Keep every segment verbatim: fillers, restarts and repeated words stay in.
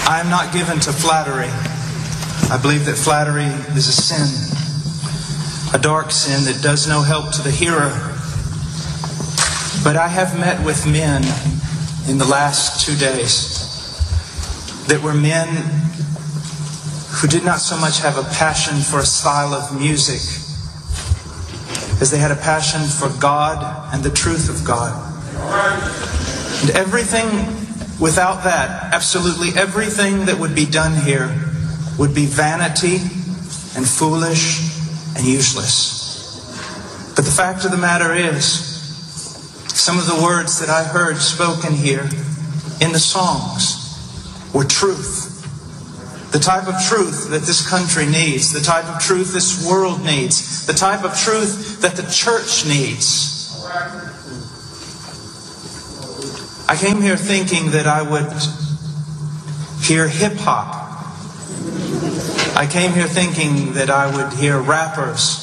I am not given to flattery. I believe that flattery is a sin, a dark sin that does no help to the hearer. But I have met with men in the last two days that were men who did not so much have a passion for a style of music as they had a passion for God and the truth of God. And everything without that, absolutely everything that would be done here would be vanity and foolish and useless. But the fact of the matter is, some of the words that I heard spoken here in the songs were truth. The type of truth that this country needs, the type of truth this world needs, the type of truth that the church needs. I came here thinking that I would hear hip-hop. I came here thinking that I would hear rappers.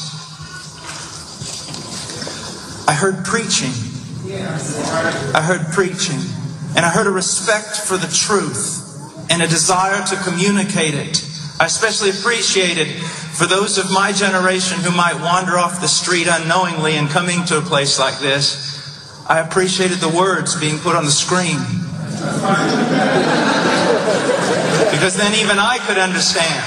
I heard preaching. I heard preaching. And I heard a respect for the truth and a desire to communicate it. I especially appreciated for those of my generation who might wander off the street unknowingly and coming to a place like this. I appreciated the words being put on the screen. Because then even I could understand.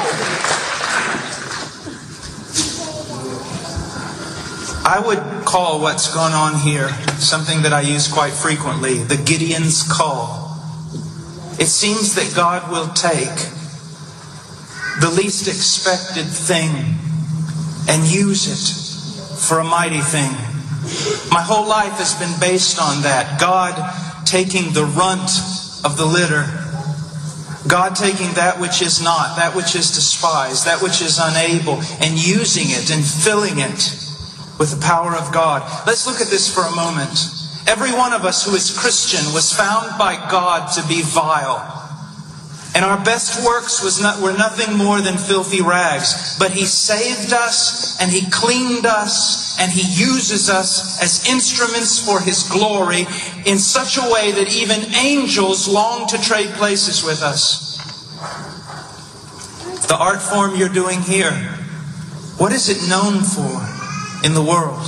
I would call what's going on here something that I use quite frequently, the Gideon's call. It seems that God will take the least expected thing and use it for a mighty thing. My whole life has been based on that. God taking the runt of the litter. God taking that which is not, that which is despised, that which is unable, and using it and filling it with the power of God. Let's look at this for a moment. Every one of us who is Christian was found by God to be vile. And our best works was not, were nothing more than filthy rags. But He saved us, and He cleaned us, and He uses us as instruments for His glory in such a way that even angels long to trade places with us. The art form you're doing here, what is it known for in the world?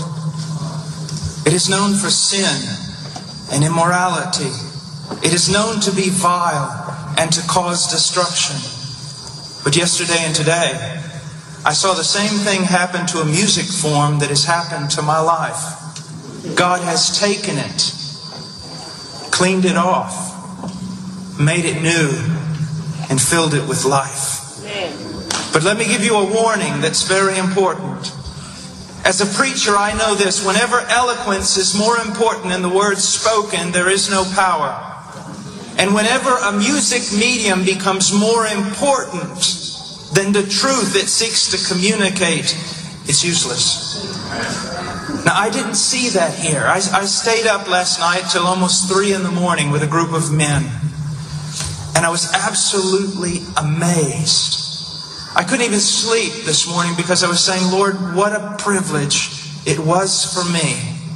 It is known for sin and immorality. It is known to be vile and to cause destruction. But yesterday and today, I saw the same thing happen to a music form that has happened to my life. God has taken it, cleaned it off, made it new, and filled it with life. But let me give you a warning that's very important. As a preacher, I know this. Whenever eloquence is more important than the words spoken, there is no power. And whenever a music medium becomes more important than the truth it seeks to communicate, it's useless. Now, I didn't see that here. I, I stayed up last night till almost three in the morning with a group of men. And I was absolutely amazed. I couldn't even sleep this morning because I was saying, Lord, what a privilege it was for me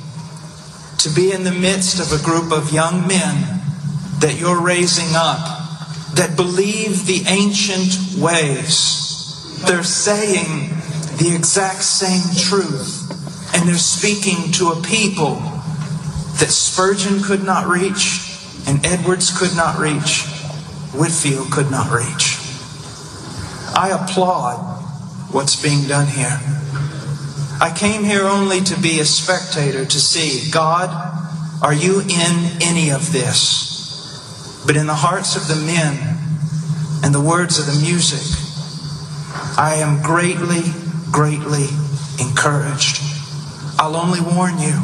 to be in the midst of a group of young men that you're raising up, that believe the ancient ways. They're saying the exact same truth, and they're speaking to a people that Spurgeon could not reach, and Edwards could not reach, Whitefield could not reach. I applaud what's being done here. I came here only to be a spectator, to see, God, are you in any of this? But in the hearts of the men and the words of the music, I am greatly, greatly encouraged. I'll only warn you,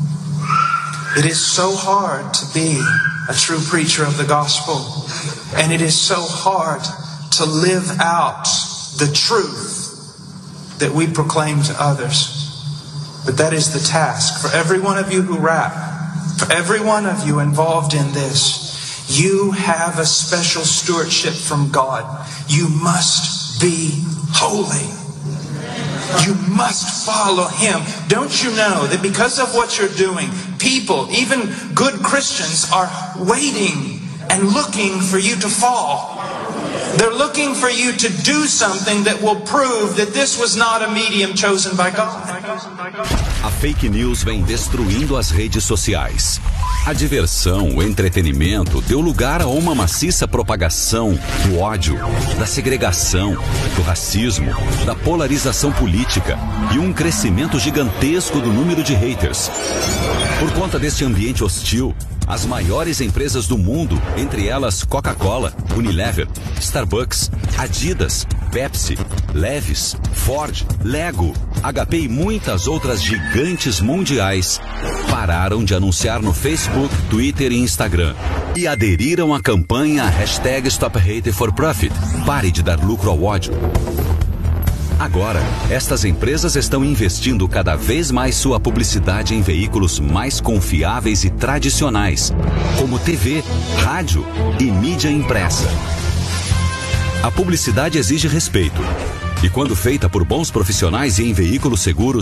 it is so hard to be a true preacher of the gospel. And it is so hard to live out the truth that we proclaim to others. But that is the task. For every one of you who rap, for every one of you involved in this, you have a special stewardship from God. You must be holy. You must follow Him. Don't you know that because of what you're doing, people, even good Christians, are waiting and looking for you to fall. They're looking for you to do something that will prove that this was not a medium chosen by God. A fake news vem destruindo as redes sociais. A diversão, o entretenimento deu lugar a uma maciça propagação do ódio, da segregação, do racismo, da polarização política e um crescimento gigantesco do número de haters. Por conta deste ambiente hostil, as maiores empresas do mundo, entre elas Coca-Cola, Unilever, Starbucks, Adidas, Pepsi, Levi's, Ford, Lego, H P e muitas outras gigantes mundiais, pararam de anunciar no Facebook, Twitter e Instagram e aderiram à campanha hashtag Stop Hate for Profit. Pare de dar lucro ao ódio. Agora, estas empresas estão investindo cada vez mais sua publicidade em veículos mais confiáveis e tradicionais, como T V, rádio e mídia impressa. A publicidade exige respeito, e quando feita por bons profissionais e em veículos seguros,